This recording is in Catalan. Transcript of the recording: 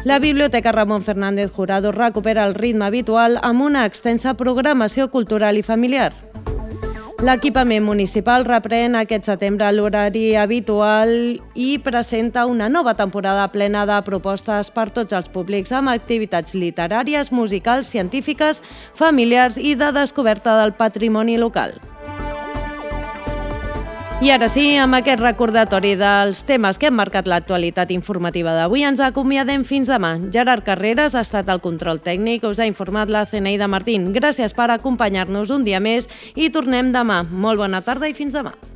La Biblioteca Ramon Fernández Jurado recupera el ritme habitual amb una extensa programació cultural i familiar. L'equipament municipal reprèn aquest setembre l'horari habitual i presenta una nova temporada plena de propostes per tots els públics amb activitats literàries, musicals, científiques, familiars i de descoberta del patrimoni local. I ara sí, amb aquest recordatori dels temes que han marcat l'actualitat informativa d'avui, ens acomiadem fins demà. Gerard Carreras ha estat al control tècnic, us ha informat la Zeneida Martín. Gràcies per acompanyar-nos un dia més i tornem demà. Molt bona tarda i fins demà.